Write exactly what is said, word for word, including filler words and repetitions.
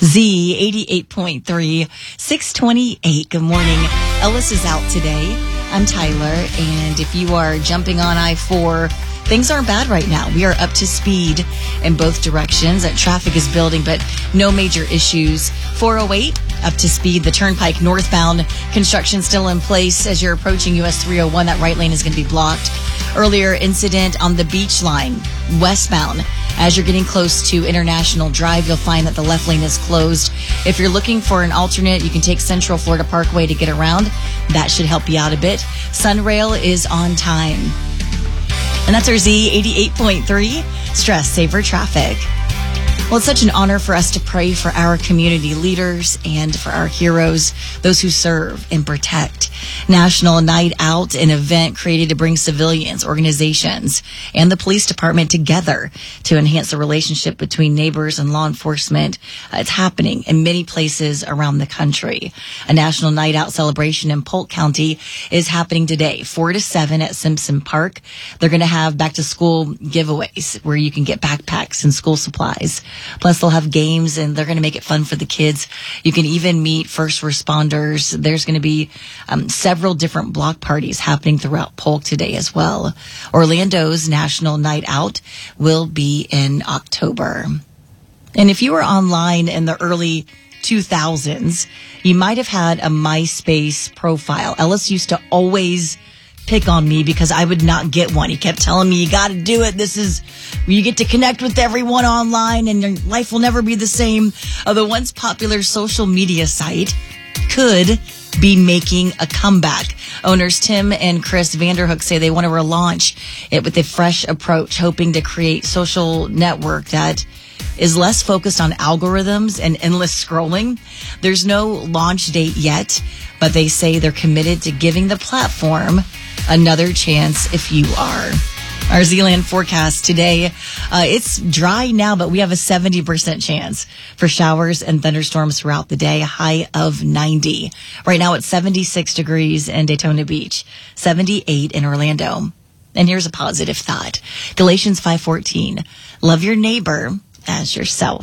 Z eighty-eight point three, six twenty-eight. Good morning. Ellis is out today. I'm Tyler, and if you are jumping on I four, things aren't bad right now. We are up to speed in both directions. That traffic is building, but no major issues. four oh eight, up to speed. The Turnpike northbound, construction still in place as you're approaching U S three oh one. That right lane is going to be blocked. Earlier incident on the Beach Line, westbound. As you're getting close to International Drive, you'll find that the left lane is closed. If you're looking for an alternate, you can take Central Florida Parkway to get around. That should help you out a bit. Sunrail is on time. And that's our Z eighty-eight point three Stress Saver Traffic. Well, it's such an honor for us to pray for our community leaders and for our heroes, those who serve and protect. National Night Out, an event created to bring civilians, organizations, and the police department together to enhance the relationship between neighbors and law enforcement. Uh, it's happening in many places around the country. A National Night Out celebration in Polk County is happening today, four to seven at Simpson Park. They're going to have back-to-school giveaways where you can get backpacks and school supplies. Plus, they'll have games, and they're going to make it fun for the kids. You can even meet first responders. There's going to be um, several different block parties happening throughout Polk today as well. Orlando's National Night Out will be in October. And if you were online in the early two thousands, you might have had a MySpace profile. Ellis used to always pick on me because I would not get one. He kept telling me, you got to do it. This is where you get to connect with everyone online and your life will never be the same. Uh, the once popular social media site could be making a comeback. Owners Tim and Chris Vanderhook say they want to relaunch it with a fresh approach, hoping to create social network that is less focused on algorithms and endless scrolling. There's no launch date yet, but they say they're committed to giving the platform another chance if you are. Our Zealand forecast today, uh, it's dry now, but we have a seventy percent chance for showers and thunderstorms throughout the day, a high of ninety. Right now it's seventy-six degrees in Daytona Beach, seventy-eight in Orlando. And here's a positive thought. Galatians five fourteen, love your neighbor as yourself.